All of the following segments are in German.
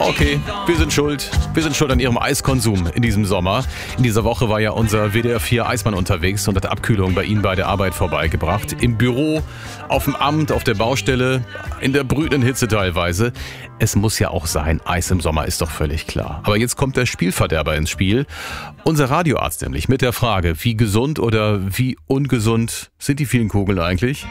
Okay, wir sind schuld. Wir sind schuld an Ihrem Eiskonsum in diesem Sommer. In dieser Woche war ja unser WDR 4 Eismann unterwegs und hat Abkühlung bei Ihnen bei der Arbeit vorbeigebracht. Im Büro, auf dem Amt, auf der Baustelle, in der brütenden Hitze teilweise. Es muss ja auch sein, Eis im Sommer ist doch völlig klar. Aber jetzt kommt der Spielverderber ins Spiel. Unser Radioarzt nämlich mit der Frage, wie gesund oder wie ungesund sind die vielen Kugeln eigentlich?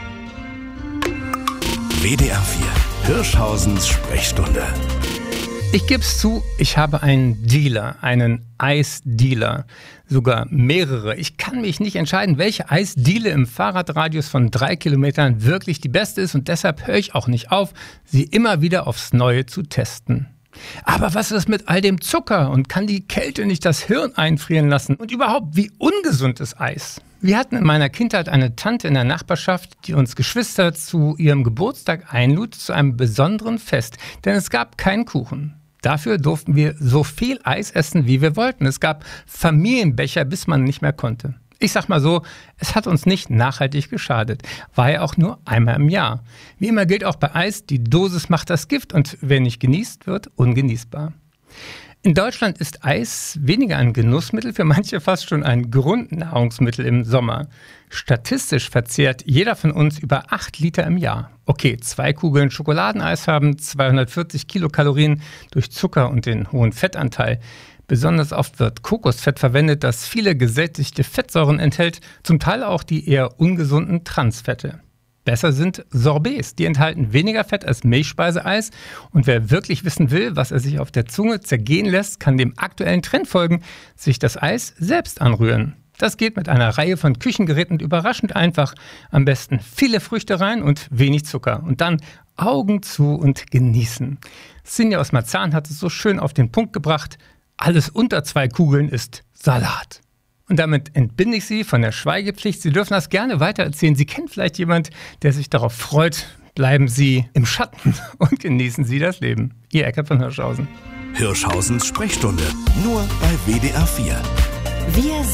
WDR 4 Hirschhausens Sprechstunde. Ich geb's zu, ich habe einen Dealer, einen Eisdealer, sogar mehrere. Ich kann mich nicht entscheiden, welche Eisdiele im Fahrradradius von 3 Kilometern wirklich die beste ist und deshalb höre ich auch nicht auf, sie immer wieder aufs Neue zu testen. Aber was ist mit all dem Zucker und kann die Kälte nicht das Hirn einfrieren lassen? Und überhaupt, wie ungesund ist Eis? Wir hatten in meiner Kindheit eine Tante in der Nachbarschaft, die uns Geschwister zu ihrem Geburtstag einlud zu einem besonderen Fest, denn es gab keinen Kuchen. Dafür durften wir so viel Eis essen, wie wir wollten. Es gab Familienbecher, bis man nicht mehr konnte. Ich sag mal so, es hat uns nicht nachhaltig geschadet. War ja auch nur einmal im Jahr. Wie immer gilt auch bei Eis, die Dosis macht das Gift und wer nicht genießt, wird ungenießbar. In Deutschland ist Eis weniger ein Genussmittel, für manche fast schon ein Grundnahrungsmittel im Sommer. Statistisch verzehrt jeder von uns über 8 Liter im Jahr. Okay, 2 Kugeln Schokoladeneis haben 240 Kilokalorien durch Zucker und den hohen Fettanteil. Besonders oft wird Kokosfett verwendet, das viele gesättigte Fettsäuren enthält, zum Teil auch die eher ungesunden Transfette. Besser sind Sorbets, die enthalten weniger Fett als Milchspeiseeis und wer wirklich wissen will, was er sich auf der Zunge zergehen lässt, kann dem aktuellen Trend folgen, sich das Eis selbst anrühren. Das geht mit einer Reihe von Küchengeräten überraschend einfach. Am besten viele Früchte rein und wenig Zucker und dann Augen zu und genießen. Sinja aus Marzahn hat es so schön auf den Punkt gebracht, alles unter 2 Kugeln ist Salat. Und damit entbinde ich Sie von der Schweigepflicht. Sie dürfen das gerne weitererzählen. Sie kennen vielleicht jemand, der sich darauf freut. Bleiben Sie im Schatten und genießen Sie das Leben. Ihr Eckert von Hirschhausen. Hirschhausens Sprechstunde, nur bei WDR 4. Wir